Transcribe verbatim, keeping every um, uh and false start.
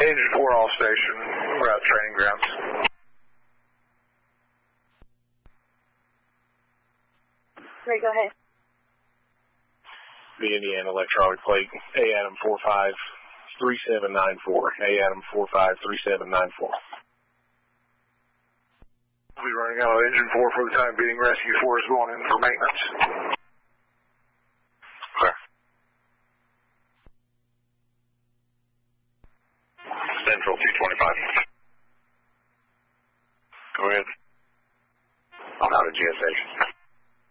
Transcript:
Engine four all station. We're at training grounds. Ray, go ahead. The Indiana electronic plate, A Adam four five three seven nine four. A Adam four five three seven nine four. We'll be running out of Engine four for the time being. Rescue four is going in for maintenance. Clear. Central two